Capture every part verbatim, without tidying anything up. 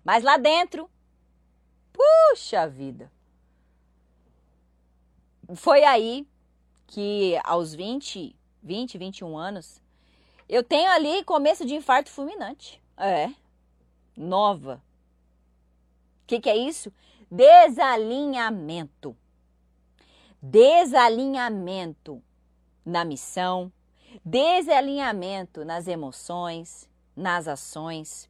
Mas lá dentro, puxa vida. Foi aí que aos vinte, vinte, vinte e um anos, eu tenho ali começo de infarto fulminante. É, nova. O que, que é isso? Desalinhamento. Desalinhamento na missão, desalinhamento nas emoções, nas ações.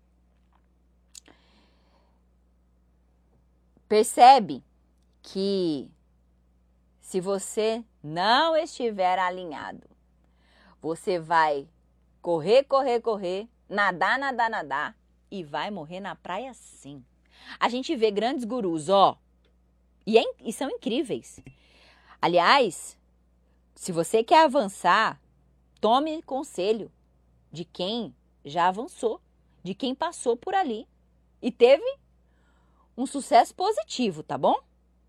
Percebe que se você não estiver alinhado, você vai correr, correr, correr, nadar, nadar, nadar e vai morrer na praia sim. A gente vê grandes gurus, ó, e, é, e são incríveis. Aliás, se você quer avançar, tome conselho de quem já avançou, de quem passou por ali e teve um sucesso positivo, tá bom?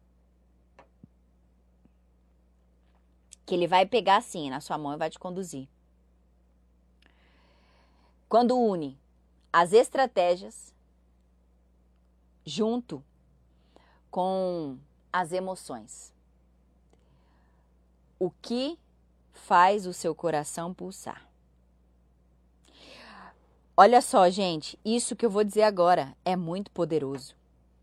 Que ele vai pegar assim na sua mão e vai te conduzir. Quando une as estratégias junto com as emoções. O que faz o seu coração pulsar? Olha só, gente, isso que eu vou dizer agora é muito poderoso.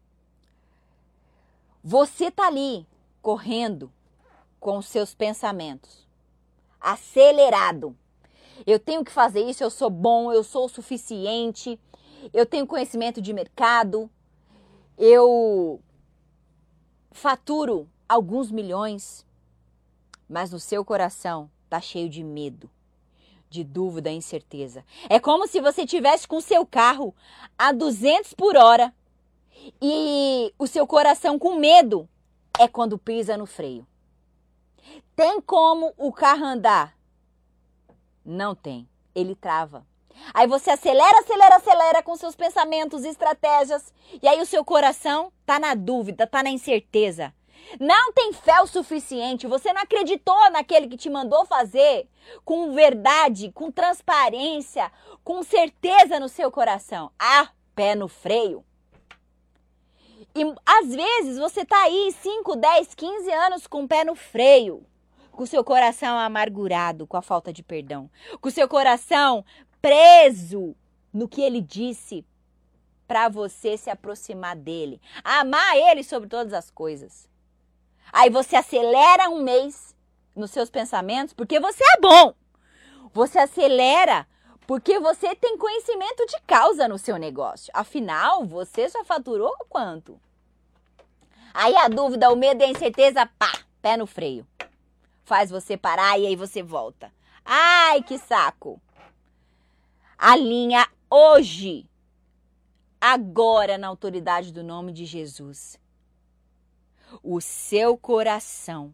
Você tá ali correndo com os seus pensamentos, acelerado. Eu tenho que fazer isso, eu sou bom, eu sou o suficiente, eu tenho conhecimento de mercado, eu faturo alguns milhões, mas no seu coração tá cheio de medo, de dúvida, incerteza. É como se você tivesse com o seu carro a duzentos por hora e o seu coração com medo é quando pisa no freio. Tem como o carro andar? Não tem. Ele trava. Aí você acelera, acelera, acelera com seus pensamentos e estratégias. E aí o seu coração tá na dúvida, tá na incerteza. Não tem fé o suficiente. Você não acreditou naquele que te mandou fazer com verdade, com transparência, com certeza no seu coração. Ah, pé no freio. E às vezes você tá aí cinco, dez, quinze anos com o pé no freio. Com o seu coração amargurado com a falta de perdão. Com o seu coração preso no que ele disse para você se aproximar dele. Amar ele sobre todas as coisas. Aí você acelera um mês nos seus pensamentos porque você é bom. Você acelera porque você tem conhecimento de causa no seu negócio. Afinal, você já faturou quanto? Aí a dúvida, o medo e a incerteza, pá, pé no freio. Faz você parar e aí você volta. Ai, que saco! Alinha hoje, agora na autoridade do nome de Jesus, o seu coração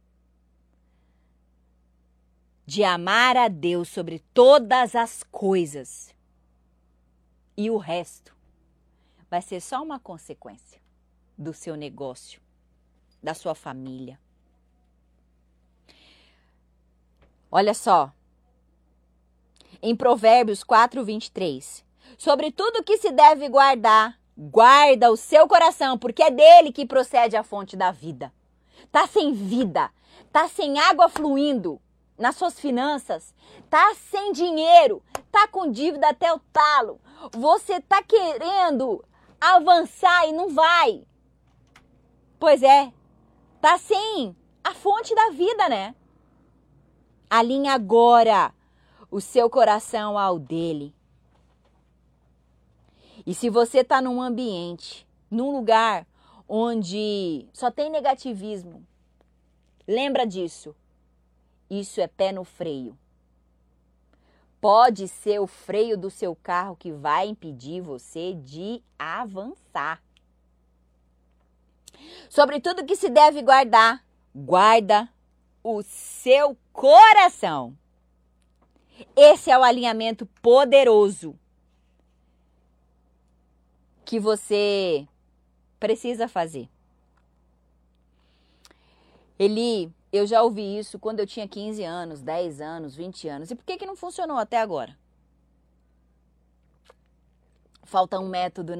de amar a Deus sobre todas as coisas. E o resto vai ser só uma consequência do seu negócio, da sua família. Olha só, em Provérbios quatro, vinte e três, sobre tudo que se deve guardar, guarda o seu coração, porque é dele que procede a fonte da vida. Tá sem vida, tá sem água fluindo nas suas finanças, tá sem dinheiro, tá com dívida até o talo. Você tá querendo avançar e não vai. Pois é, tá sem a fonte da vida, né? Alinhe agora o seu coração ao dele. E se você está num ambiente, num lugar onde só tem negativismo, lembra disso. Isso é pé no freio. Pode ser o freio do seu carro que vai impedir você de avançar. Sobre tudo que se deve guardar, guarda o seu coração. Esse é o alinhamento poderoso que você precisa fazer. Eli, eu já ouvi isso quando eu tinha quinze anos, dez anos, vinte anos. E por que que não funcionou até agora? Falta um método, né?